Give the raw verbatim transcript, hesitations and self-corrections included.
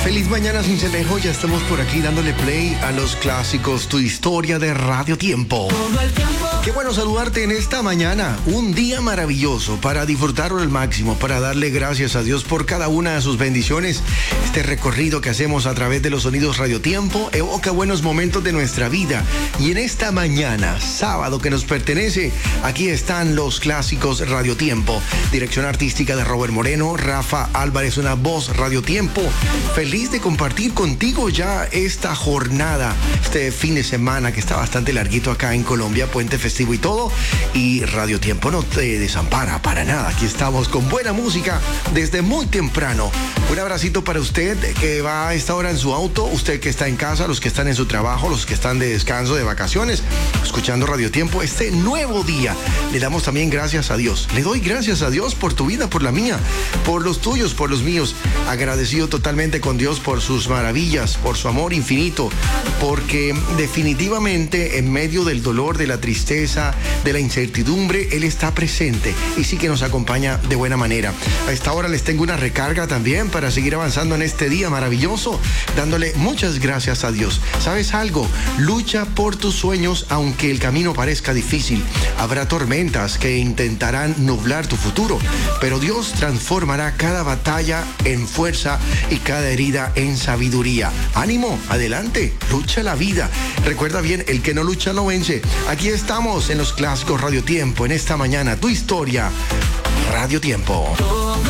Feliz mañana, Cincelejo. Ya estamos por aquí dándole play a los clásicos, tu historia de Radio Tiempo. Qué bueno saludarte en esta mañana. Un día maravilloso para disfrutarlo al máximo, para darle gracias a Dios por cada una de sus bendiciones. Este recorrido que hacemos a través de los sonidos Radio Tiempo evoca buenos momentos de nuestra vida. Y en esta mañana, sábado que nos pertenece, aquí están los clásicos Radio Tiempo. Dirección artística de Robert Moreno, Rafa Álvarez, una voz Radio Tiempo. Feliz de compartir contigo ya esta jornada, este fin de semana que está bastante larguito acá en Colombia, puente festivo y todo, y Radio Tiempo no te desampara para nada. Aquí estamos con buena música desde muy temprano. Un abracito para usted que va a esta hora en su auto, usted que está en casa, los que están en su trabajo, los que están de descanso, de vacaciones, escuchando Radio Tiempo este nuevo día. Le damos también gracias a Dios. Le doy gracias a Dios por tu vida, por la mía, por los tuyos, por los míos. Agradecido totalmente con Dios por sus maravillas, por su amor infinito, porque definitivamente en medio del dolor, de la tristeza, de la incertidumbre, Él está presente y sí que nos acompaña de buena manera. A esta hora les tengo una recarga también para seguir avanzando en este día maravilloso, dándole muchas gracias a Dios. ¿Sabes algo? Lucha por tus sueños aunque el camino parezca difícil. Habrá tormentas que intentarán nublar tu futuro, pero Dios transformará cada batalla en fuerza y cada herida en sabiduría. Ánimo, adelante, lucha la vida. Recuerda bien, el que no lucha no vence. Aquí estamos en los clásicos Radio Tiempo en esta mañana. Tu historia, Radio Tiempo.